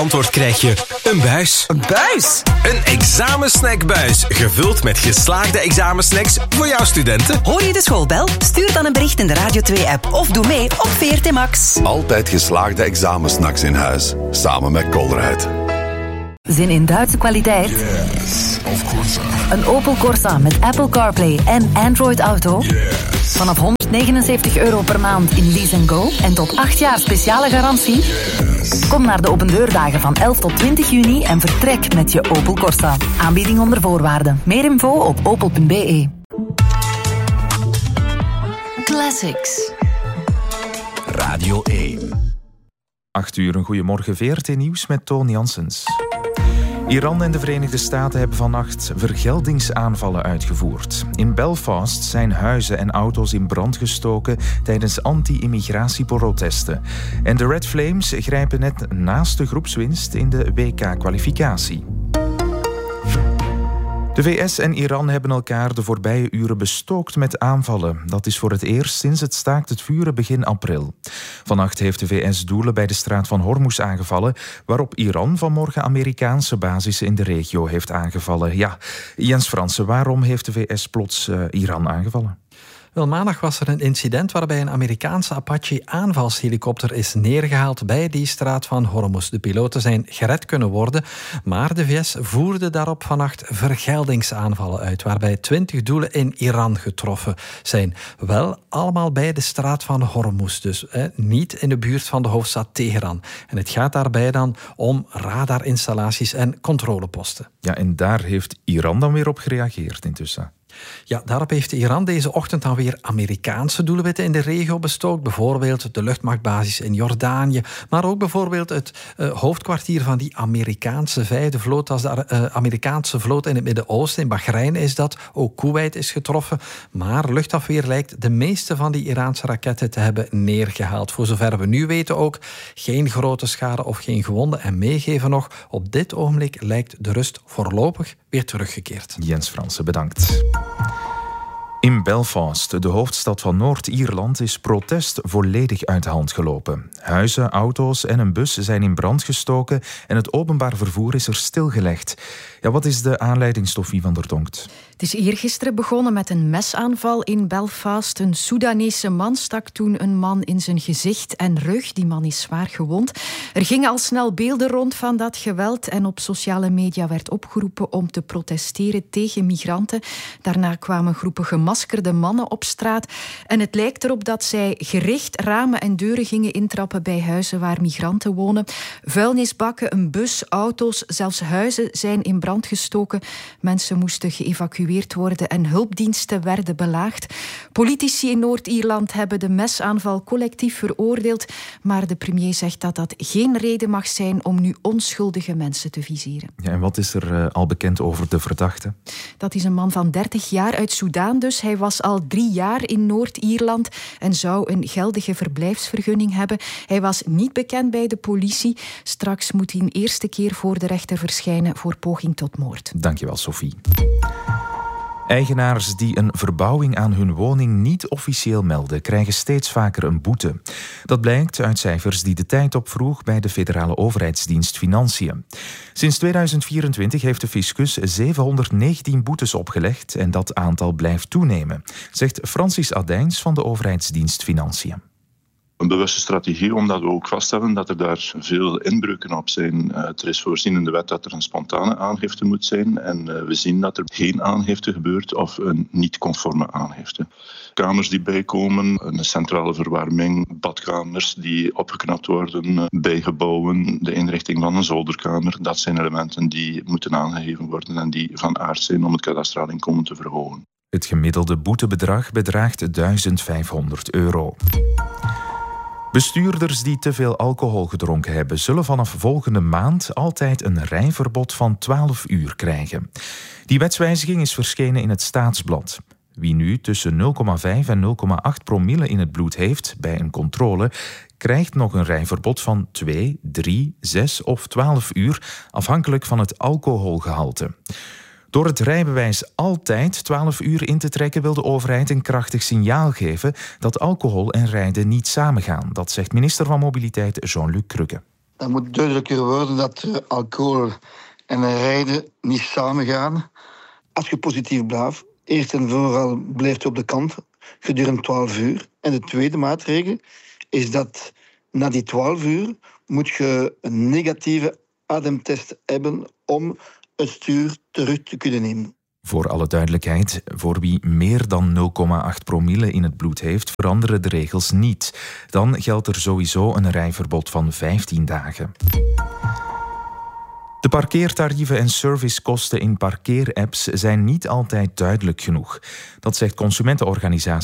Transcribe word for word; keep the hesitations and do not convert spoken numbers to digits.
Antwoord krijg je een buis. Een buis? Een examensnackbuis. Gevuld met geslaagde examensnacks voor jouw studenten. Hoor je de schoolbel? Stuur dan een bericht in de Radio twee-app. Of doe mee op V R T Max. Altijd geslaagde examensnacks in huis. Samen met Colruyt. Zin in Duitse kwaliteit? Yes, of course. Een Opel Corsa met Apple CarPlay en Android Auto? Yes. Vanaf honderdnegenenzeventig euro per maand in Lease and Go en tot acht jaar speciale garantie? Yes. Kom naar de opendeurdagen van elf tot twintig juni en vertrek met je Opel Corsa. Aanbieding onder voorwaarden. Meer info op opel punt b e. Classics. Radio één. acht uur, een goeiemorgen. V R T-nieuws met Toon Janssens. Iran en de Verenigde Staten hebben vannacht vergeldingsaanvallen uitgevoerd. In Belfast zijn huizen en auto's in brand gestoken tijdens anti-immigratieprotesten. En de Red Flames grijpen net naast de groepswinst in de W K-kwalificatie. De V S en Iran hebben elkaar de voorbije uren bestookt met aanvallen. Dat is voor het eerst sinds het staakt het vuren begin april. Vannacht heeft de V S doelen bij de straat van Hormuz aangevallen, waarop Iran vanmorgen Amerikaanse bases in de regio heeft aangevallen. Ja, Jens Fransen, waarom heeft de V S plots uh, Iran aangevallen? Wel, maandag was er een incident waarbij een Amerikaanse Apache-aanvalshelikopter is neergehaald bij die straat van Hormuz. De piloten zijn gered kunnen worden, maar de V S voerde daarop vannacht vergeldingsaanvallen uit, waarbij twintig doelen in Iran getroffen zijn. Wel allemaal bij de straat van Hormuz, dus hè, niet in de buurt van de hoofdstad Teheran. En het gaat daarbij dan om radarinstallaties en controleposten. Ja, en daar heeft Iran dan weer op gereageerd intussen. Ja, daarop heeft Iran deze ochtend dan weer Amerikaanse doelwitten in de regio bestookt. Bijvoorbeeld de luchtmachtbasis in Jordanië, maar ook bijvoorbeeld het uh, hoofdkwartier van die Amerikaanse vijfde vloot, als de uh, Amerikaanse vloot in het Midden-Oosten. In Bahrein is dat, ook Kuwait is getroffen. Maar luchtafweer lijkt de meeste van die Iraanse raketten te hebben neergehaald. Voor zover we nu weten ook geen grote schade of geen gewonden. En meegeven nog, op dit ogenblik lijkt de rust voorlopig weer teruggekeerd. Jens Fransen, bedankt. In Belfast, de hoofdstad van Noord-Ierland, is protest volledig uit de hand gelopen. Huizen, auto's en een bus zijn in brand gestoken en het openbaar vervoer is er stilgelegd. Ja, wat is de aanleiding, Stoffie van der Donkt? Het is eergisteren begonnen met een mesaanval in Belfast. Een Soedanese man stak toen een man in zijn gezicht en rug. Die man is zwaar gewond. Er gingen al snel beelden rond van dat geweld en op sociale media werd opgeroepen om te protesteren tegen migranten. Daarna kwamen groepen gemaskerde mannen op straat en het lijkt erop dat zij gericht ramen en deuren gingen intrappen bij huizen waar migranten wonen. Vuilnisbakken, een bus, auto's, zelfs huizen zijn in brand gestoken. Mensen moesten geëvacueerd worden en hulpdiensten werden belaagd. Politici in Noord-Ierland hebben de mesaanval collectief veroordeeld, maar de premier zegt dat dat geen reden mag zijn om nu onschuldige mensen te viseren. Ja, en wat is er uh, al bekend over de verdachte? Dat is een man van dertig jaar uit Soedan dus. Hij was al drie jaar in Noord-Ierland en zou een geldige verblijfsvergunning hebben. Hij was niet bekend bij de politie. Straks moet hij een eerste keer voor de rechter verschijnen voor poging tot moord. Dankjewel, Sophie. Eigenaars die een verbouwing aan hun woning niet officieel melden, krijgen steeds vaker een boete. Dat blijkt uit cijfers die De Tijd opvroeg bij de federale overheidsdienst Financiën. Sinds tweeduizend vierentwintig heeft de fiscus zevenhonderdnegentien boetes opgelegd en dat aantal blijft toenemen, zegt Francis Adijns van de overheidsdienst Financiën. Een bewuste strategie, omdat we ook vaststellen dat er daar veel inbreuken op zijn. Uh, er is voorzien in de wet dat er een spontane aangifte moet zijn en uh, we zien dat er geen aangifte gebeurt of een niet-conforme aangifte. Kamers die bijkomen, een centrale verwarming, badkamers die opgeknapt worden uh, bij gebouwen, de inrichting van een zolderkamer, dat zijn elementen die moeten aangegeven worden en die van aard zijn om het kadastraal inkomen te verhogen. Het gemiddelde boetebedrag bedraagt duizend vijfhonderd euro. Bestuurders die te veel alcohol gedronken hebben, zullen vanaf volgende maand altijd een rijverbod van twaalf uur krijgen. Die wetswijziging is verschenen in het Staatsblad. Wie nu tussen nul komma vijf en nul komma acht promille in het bloed heeft bij een controle, krijgt nog een rijverbod van twee, drie, zes of twaalf uur, afhankelijk van het alcoholgehalte. Door het rijbewijs altijd twaalf uur in te trekken wil de overheid een krachtig signaal geven dat alcohol en rijden niet samengaan. Dat zegt minister van Mobiliteit Jean-Luc Krugge. Dat moet duidelijker worden dat uh, alcohol en rijden niet samengaan. Als je positief blijft, eerst en vooral blijft je op de kant gedurende twaalf uur. En de tweede maatregel is dat na die twaalf uur moet je een negatieve ademtest hebben om het stuur terug te kunnen nemen. Voor alle duidelijkheid, voor wie meer dan nul komma acht promille in het bloed heeft, veranderen de regels niet. Dan geldt er sowieso een rijverbod van vijftien dagen. De parkeertarieven en servicekosten in parkeerapps zijn niet altijd duidelijk genoeg. Dat zegt consumentenorganisatie